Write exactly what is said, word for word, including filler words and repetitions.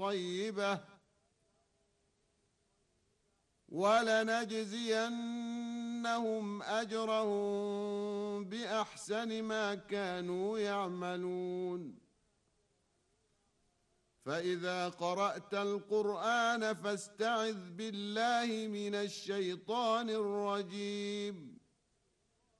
طيبة ولنجزينهم أجرهم بأحسن ما كانوا يعملون فإذا قرأت القرآن فاستعذ بالله من الشيطان الرجيم